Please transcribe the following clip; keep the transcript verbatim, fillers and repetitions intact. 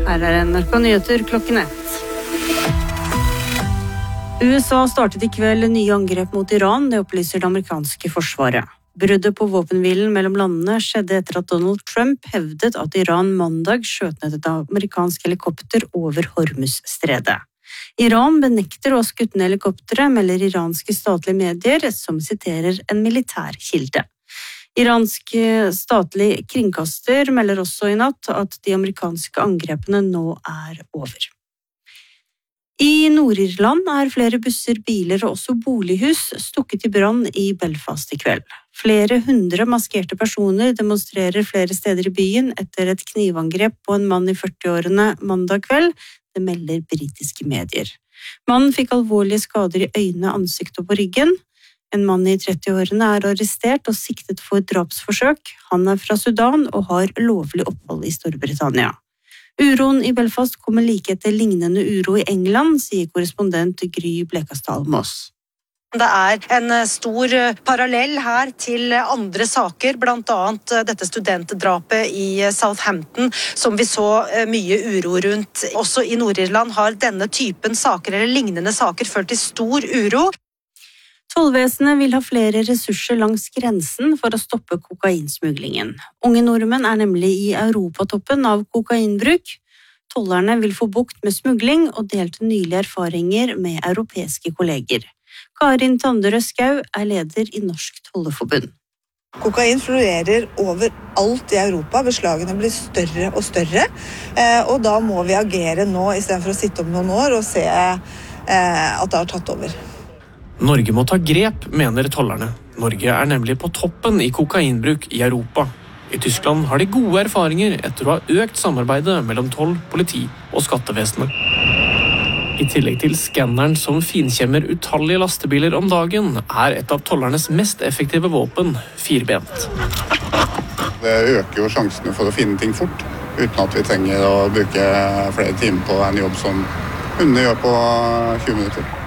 Her er N R K Nyheter klokken ett. U S A startet i kveld nye angrep mot Iran, det opplyser det amerikanske forsvaret. Bruddet på våpenhvilen mellom landene skjedde etter at Donald Trump hevdet at Iran mandag skjøt ned et amerikansk helikopter over Hormuz-stredet. Iran benekter å ha skutt ned helikopteret, melder iranske statlige medier, som siterer en militær kilde. Iransk statlig kringkaster melder også i natt at de amerikanske angrepene nå er over. I Nord-Irland er flere busser, biler og også bolighus stukket i brann i Belfast i kveld. Flere hundre maskerte personer demonstrerer flere steder i byen etter et knivangrep på en mann i førtiårene mandag kveld, det melder britiske medier. Mannen fikk alvorlige skader i øynene, ansikt og på ryggen. En mann i trettiårene er arrestert og siktet for drapsforsøk. Han er fra Sudan og har lovlig opphold i Storbritannia. Uroen i Belfast kommer like etter lignende uro i England, sier korrespondent Gry Blekastad Almås. Det er en stor parallell her til andre saker, blant annet dette studentdrapet i Southampton, som vi så mye uro rundt. Også i Nord-Irland har denne typen saker eller lignende saker ført til stor uro. Tollvesenet vil ha flere ressurser langs grensen for å stoppe kokainsmuglingen. Unge nordmenn er nemlig i europatoppen av kokainbruk. Tollerne vil få bukt med smugling og delte nylig erfaringer med europeiske kolleger. Karin Tanderød Skau er leder i Norsk Tolleforbund. Kokain florerer overalt i Europa, beslagene blir større og større, og da må vi agere nå i stedet for å sitte om noen år og se at det har tatt over. Norge må ta grep, mener tollerne. Norge er nemlig på toppen i kokainbruk i Europa. I Tyskland har de gode erfaringer etter å ha økt samarbeidet mellom toll, politi og skattevesenet. I tillegg til skanneren som finkjemmer utallige lastebiler om dagen, er et av tollernes mest effektive våpen firbent. Det øker jo sjansene for å finne ting fort, uten at vi trenger å bruke flere timer på en jobb som hundene gjør på tjue minutter.